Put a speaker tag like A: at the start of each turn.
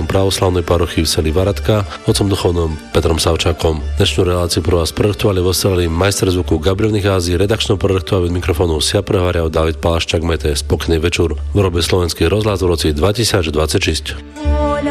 A: kazateľom pravoslavnej parochy v Seli Varatka, otcom duchovnom Petrom Savčákom. Dnešnú reláciu pro vás projektovali vo Seli majster zvuku Gabriel Nicházy, redakčnou projektovali od mikrofónu Sia Prehovaria David Palaščák. Majte spokojný večer. V robe Slovenský rozhlas v roci 2026.